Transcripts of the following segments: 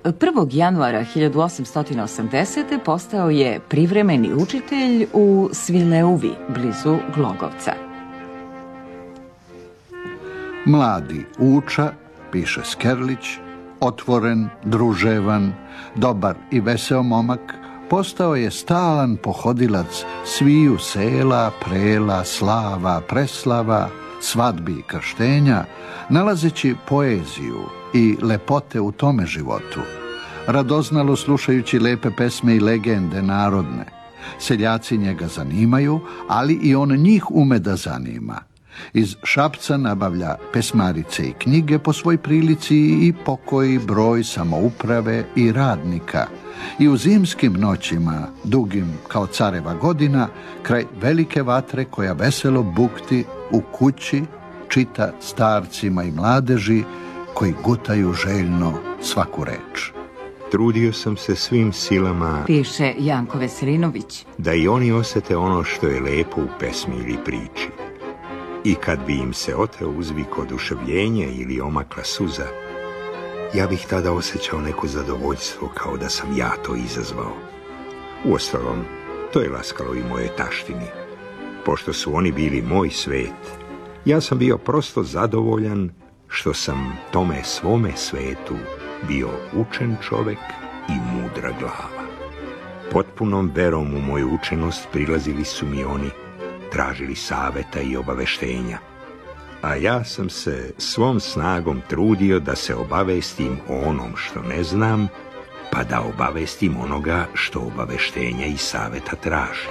1. januara 1880. postao je privremeni učitelj u Svileuvi, blizu Glogovca. Mladi Uča, piše Skerlić, otvoren, druževan, dobar i veseo momak, postao je stalan pohodilac sviju sela, prela, slava, preslava, svadbi i krštenja, nalazeći poeziju i lepote u tome životu, radoznalo slušajući lepe pesme i legende narodne. Seljaci njega zanimaju, ali i on njih ume da zanima. Iz Šapca nabavlja pesmarice i knjige po svoj prilici i pokoji broj samouprave i radnika. I u zimskim noćima, dugim kao careva godina, kraj velike vatre koja veselo bukti u kući, čita starcima i mladeži koji gutaju željno svaku reč. Trudio sam se svim silama, Piše Janko Veselinović. da i oni osjete ono što je lepo u pesmi ili priči. I kad bi im se oteo uzvik oduševljenja ili omakla suza, ja bih tada osjećao neko zadovoljstvo kao da sam ja to izazvao. Uostalom, to je laskalo i moje taštini. Pošto su oni bili moj svet, ja sam bio prosto zadovoljan što sam tome svome svetu bio učen čovek i mudra glava. Potpunom verom u moju učenost prilazili su mi oni, tražili saveta i obaveštenja, a ja sam se svom snagom trudio da se obavestim o onom što ne znam, pa da obavestim onoga što obaveštenja i saveta traži.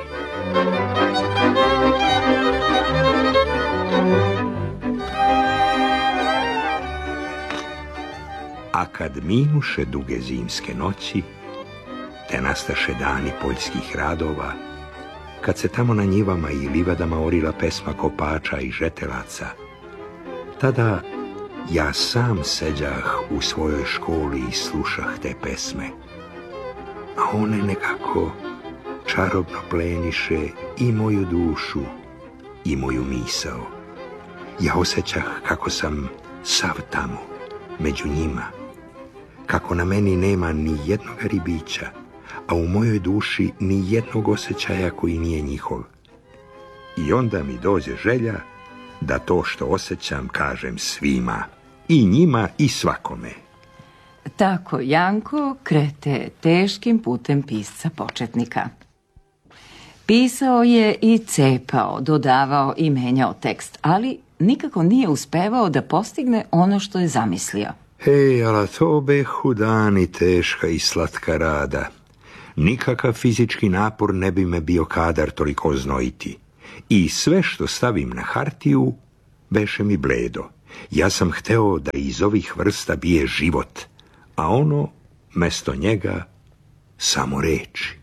A kad minuše duge zimske noći, te nastaše dani poljskih radova, kad se tamo na njivama i livadama orila pesma kopača i žetelaca, tada ja sam seđah u svojoj školi i slušah te pesme, a one nekako čarobno pleniše i moju dušu i moju misao. Ja osjećah kako sam sav tamo, među njima, kako na meni nema ni jednog ribića, a u mojoj duši ni jednog osjećaja koji nije njihov. I onda mi dođe želja da to što osjećam kažem svima, i njima i svakome. Tako Janko krete teškim putem pisca početnika. Pisao je i cepao, dodavao i menjao tekst, ali nikako nije uspevao da postigne ono što je zamislio. Hej, ala to behu dani teška i slatka rada. Nikakav fizički napor ne bi me bio kadar toliko znojiti. I sve što stavim na hartiju, beše mi bledo. Ja sam hteo da iz ovih vrsta bije život, a ono, mesto njega, samo reči.